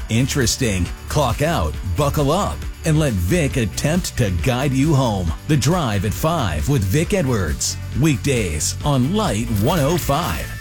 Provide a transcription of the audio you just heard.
interesting. Clock out, buckle up, and let Vic attempt to guide you home. The Drive at 5 with Vic Edwards. Weekdays on Light 105.